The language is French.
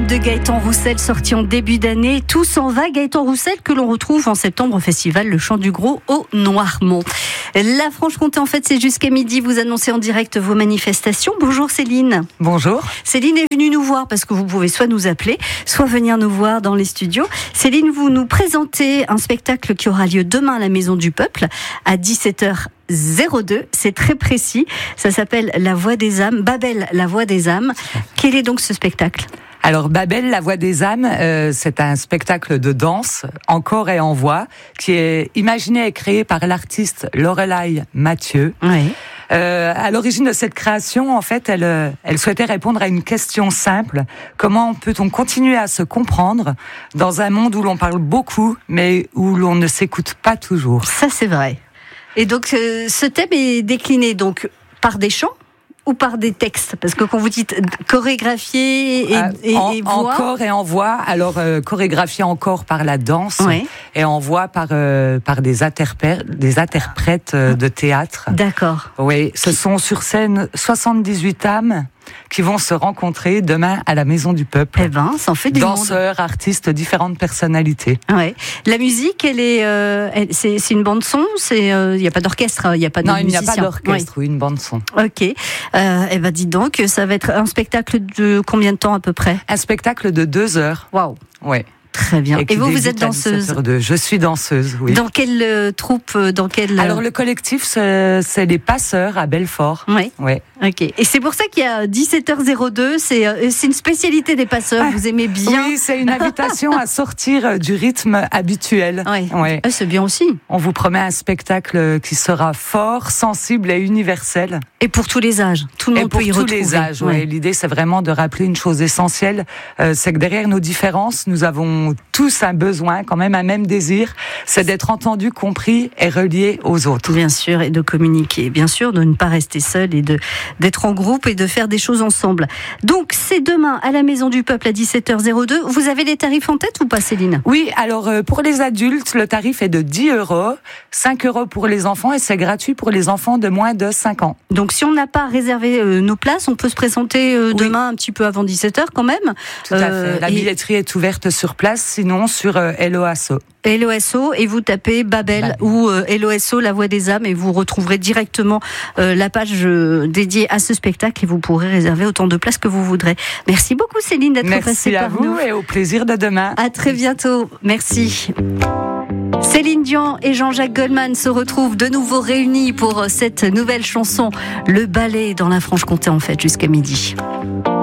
de Gaëtan Roussel, sorti en début d'année. Tout s'en va, Gaëtan Roussel, que l'on retrouve en septembre au festival Le Chant du Gros au Noirmont. La Franche-Comté, en fait, c'est jusqu'à midi. Vous annoncez en direct vos manifestations. Bonjour Céline. Bonjour. Céline est venue nous voir parce que vous pouvez soit nous appeler, soit venir nous voir dans les studios. Céline, vous nous présentez un spectacle qui aura lieu demain à la Maison du Peuple à 17h02. C'est très précis. Ça s'appelle La Voix des âmes. Babel, La Voix des âmes. Quel est donc ce spectacle ? Alors Babel, La Voix des âmes, c'est un spectacle de danse en corps et en voix qui est imaginé et créé par l'artiste Lorelai Mathieu. Oui. À l'origine de cette création, en fait, elle souhaitait répondre à une question simple. Comment peut-on continuer à se comprendre dans un monde où l'on parle beaucoup, mais où l'on ne s'écoute pas toujours ? Ça, c'est vrai. Et donc, ce thème est décliné donc par des chants ou par des textes ? Parce que quand vous dites chorégraphier et voix... En corps et en voix. Alors, chorégraphié en corps par la danse, oui, et en voix par des interprètes de théâtre. D'accord. Oui, ce sont sur scène 78 âmes qui vont se rencontrer demain à la Maison du Peuple. Eh ben, ça en fait du monde. Danseurs, artistes, différentes personnalités. Ouais. La musique, c'est une bande son. Il n'y a pas d'orchestre, il n'y a pas de musicien. Non, il n'y a pas d'orchestre, oui. Ou une bande son. Ok. Eh ben, dis donc, ça va être un spectacle de combien de temps à peu près ? Un spectacle de 2 heures. Waouh. Ouais. Très bien. Et vous êtes danseuse ? Je suis danseuse, oui. Dans quelle troupe ? Alors le collectif, c'est les Passeurs à Belfort. Oui. Ouais. Ok. Et c'est pour ça qu'il y a 17h02. C'est une spécialité des Passeurs. Vous aimez bien ? Oui, c'est une invitation à sortir du rythme habituel. Oui. Ouais. C'est bien aussi. On vous promet un spectacle qui sera fort, sensible et universel. Et pour tous les âges. Tout le monde peut y retrouver. Et pour tous les âges. Ouais. L'idée, c'est vraiment de rappeler une chose essentielle, c'est que derrière nos différences, nous avons tous un besoin, quand même un même désir, c'est d'être entendus, compris et reliés aux autres. Bien sûr, et de communiquer. Bien sûr, de ne pas rester seul et d'être en groupe et de faire des choses ensemble. Donc, c'est demain à la Maison du Peuple à 17h02. Vous avez les tarifs en tête ou pas, Céline ? Oui, alors pour les adultes, le tarif est de 10 €, 5 € pour les enfants et c'est gratuit pour les enfants de moins de 5 ans. Donc, si on n'a pas réservé nos places, on peut se présenter demain un petit peu avant 17h quand même. Tout à fait. La billetterie est ouverte sur place, sinon sur LOASO. LOSO, et vous tapez Babel ou LOSO, La Voix des âmes, et vous retrouverez directement la page dédiée à ce spectacle et vous pourrez réserver autant de places que vous voudrez. Merci beaucoup Céline d'être passée par nous. Merci à vous et au plaisir de demain. À très bientôt. Merci. Céline Dion et Jean-Jacques Goldman se retrouvent de nouveau réunis pour cette nouvelle chanson, Le Ballet dans la Franche-Comté en fait jusqu'à midi.